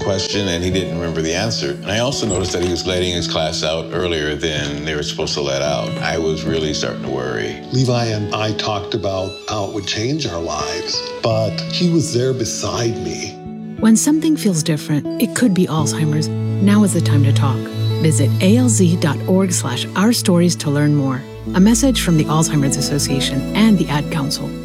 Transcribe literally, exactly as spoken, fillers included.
question and he didn't remember the answer. And I also noticed that he was letting his class out earlier than they were supposed to let out. I was really starting to worry. Levi and I talked about how it would change our lives, but he was there beside me. When something feels different, it could be Alzheimer's. Now is the time to talk. Visit alz.org slash our stories to learn more. A message from the Alzheimer's Association and the Ad Council.